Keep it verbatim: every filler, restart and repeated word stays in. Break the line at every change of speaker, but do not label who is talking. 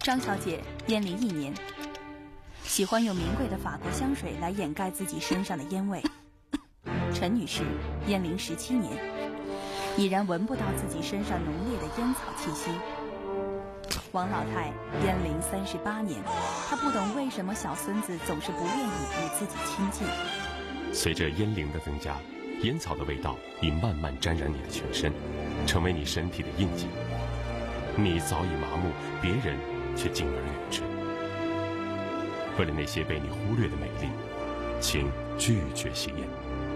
张小姐烟龄一年，喜欢用名贵的法国香水来掩盖自己身上的烟味。陈女士烟龄十七年，已然闻不到自己身上浓烈的烟草气息。王老太烟龄三十八年，她不懂为什么小孙子总是不愿意与自己亲近。
随着烟龄的增加，烟草的味道已慢慢沾染你的全身，成为你身体的印记。你早已麻木，别人却敬而远之。为了那些被你忽略的美丽，请拒绝吸烟。